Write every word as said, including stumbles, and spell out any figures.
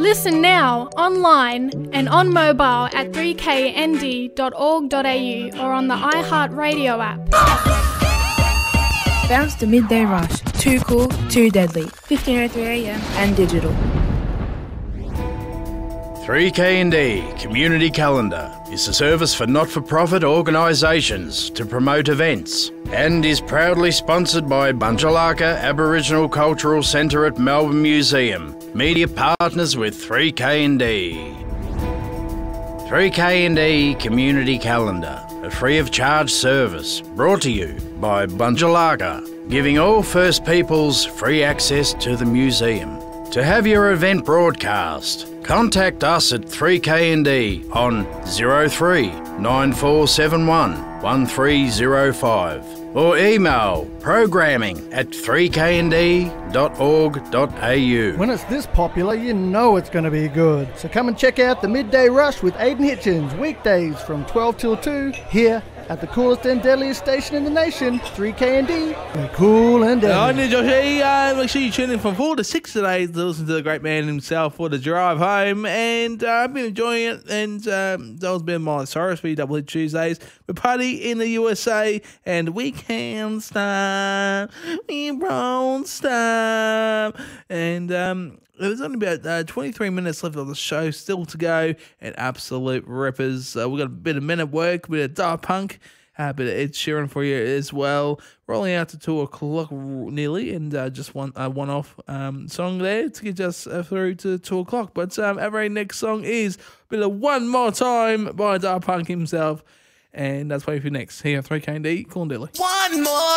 Listen now, online and on mobile at three k n d dot org dot a u or on the iHeartRadio app. Bounce to Midday Rush. Too cool, too deadly. fifteen oh three a m and digital. three K N D Community Calendar is a service for not-for-profit organisations to promote events and is proudly sponsored by Bunjalaka Aboriginal Cultural Centre at Melbourne Museum, media partners with three K N D. three K N D Community Calendar, a free-of-charge service brought to you by Bunjalaka, giving all First Peoples free access to the museum. To have your event broadcast, contact us at three K N D on zero three nine four seven one one three zero five or email programming at three k n d dot org dot a u. When it's this popular, you know it's going to be good. So come and check out the Midday Rush with Aidan Hitchens, weekdays from twelve till two, here at the coolest and deadliest station in the nation, three K N D. They're cool and deadly. I'm Josh E. Uh, make sure you tune in from four to six today to listen to the great man himself for the drive home. And uh, I've been enjoying it. And um, that was been my Cyrus for Double Hit Tuesdays. We party in the U S A and we can't stop. We won't stop. And um, there's only about uh, twenty-three minutes left of the show still to go, and absolute rippers. Uh, we've got a bit of Men at Work, a bit of Daft Punk, a bit of Ed Sheeran for you as well. Rolling out to two o'clock nearly, and uh, just one uh, one-off um, song there to get us uh, through to two o'clock. But um, our very next song is a bit of One More Time by Daft Punk himself, and that's waiting for you next here at three K N D, Corndelly. One more.